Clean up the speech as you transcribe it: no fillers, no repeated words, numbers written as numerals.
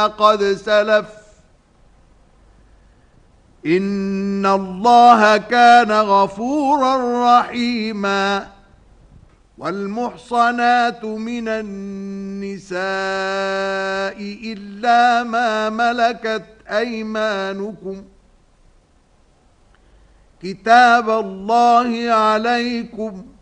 قد سلف إن الله كان غفورا رحيما والمحصنات من النساء إلا ما ملكت أيمانكم كتاب الله عليكم